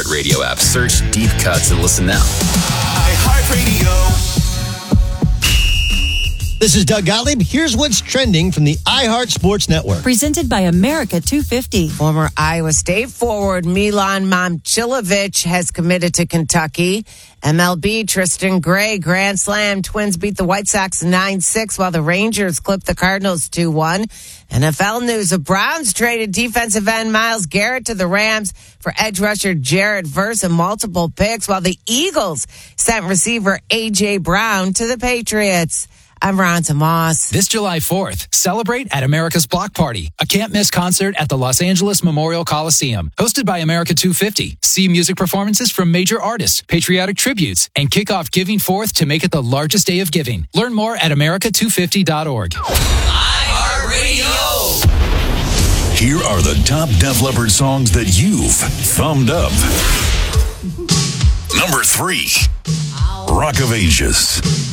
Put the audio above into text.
iHeartRadio app. Search Deep Cuts and listen now. iHeartRadio. This is Doug Gottlieb. Here's what's trending from the iHeart Sports Network. Presented by America 250. Former Iowa State forward Milan Momcilovic has committed to Kentucky. MLB, Tristan Gray, Grand Slam. Twins beat the White Sox 9-6 while the Rangers clipped the Cardinals 2-1. NFL news, the Browns traded defensive end Myles Garrett to the Rams for edge rusher Jared Verse and multiple picks, while the Eagles sent receiver A.J. Brown to the Patriots. I'm Ronta Moss. This July 4th, celebrate at America's Block Party, a can't-miss concert at the Los Angeles Memorial Coliseum. Hosted by America 250. See music performances from major artists, patriotic tributes, and kick off Giving Forth to make it the largest day of giving. Learn more at America250.org. iHeartRadio. Here are the top Def Leppard songs that you've thumbed up. Number 3, Rock of Ages.